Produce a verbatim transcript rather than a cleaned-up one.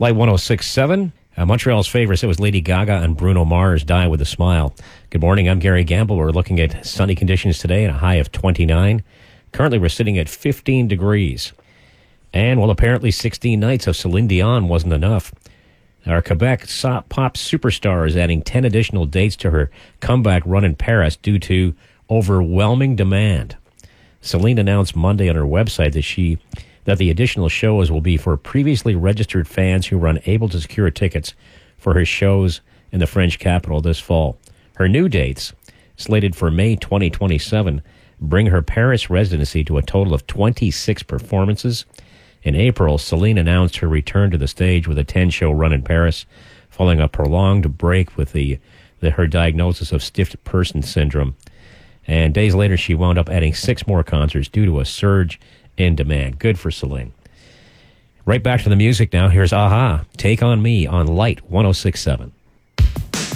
Light one oh six point seven. Uh, Montreal's favorites, it was Lady Gaga and Bruno Mars, Die With a Smile. Good morning, I'm Gary Gamble. We're looking at sunny conditions today and a high of twenty-nine. Currently, we're sitting at fifteen degrees. And, well, apparently sixteen nights of Celine Dion wasn't enough. Our Quebec pop superstar is adding ten additional dates to her comeback run in Paris due to overwhelming demand. Celine announced Monday on her website that she that the additional shows will be for previously registered fans who were unable to secure tickets for her shows in the French capital this fall. Her new dates, slated for May twenty twenty-seven, bring her Paris residency to a total of twenty-six performances. In April, Celine announced her return to the stage with a ten-show run in Paris, following a prolonged break with the, the her diagnosis of stiff person syndrome. And days later, she wound up adding six more concerts due to a surge in demand. Good for Celine. Right back to the music now. Here's A-ha, Take On Me on Light one oh six point seven.